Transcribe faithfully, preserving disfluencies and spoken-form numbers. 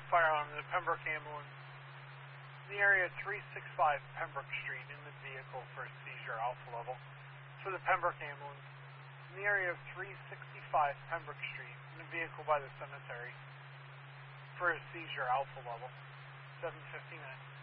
firearm in the Pembroke ambulance in the area three sixty-five Pembroke Street in the vehicle for a seizure alpha level. For the Pembroke ambulance in the area of three sixty-five Pembroke Street in the vehicle by the cemetery for a seizure alpha level. seven fifty-nine.